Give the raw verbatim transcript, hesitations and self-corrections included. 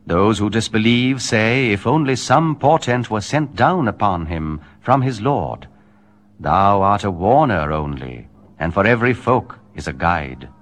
Those who disbelieve say, if only some portent were sent down upon him from his Lord. Thou art a warner only, and for every folk is a guide.